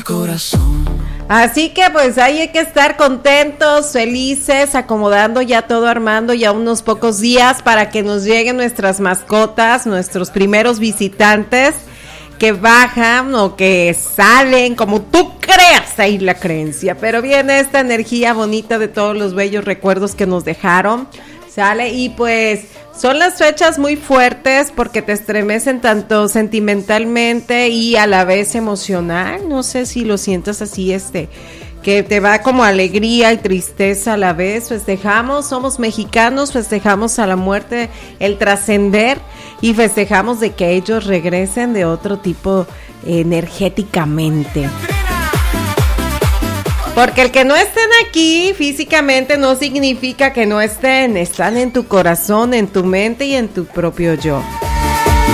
el corazón. Así que pues ahí hay que estar contentos, felices, acomodando ya todo, armando ya unos pocos días para que nos lleguen nuestras mascotas, nuestros primeros visitantes que bajan o que salen, como tú creas ahí la creencia, pero viene esta energía bonita de todos los bellos recuerdos que nos dejaron, sale, y pues son las fechas muy fuertes porque te estremecen tanto sentimentalmente y a la vez emocional. No sé si lo sientas así, que te va como alegría y tristeza a la vez. Festejamos, somos mexicanos, festejamos a la muerte, el trascender, y festejamos de que ellos regresen de otro tipo energéticamente. Porque el que no estén aquí físicamente no significa que no están en tu corazón, en tu mente y en tu propio yo.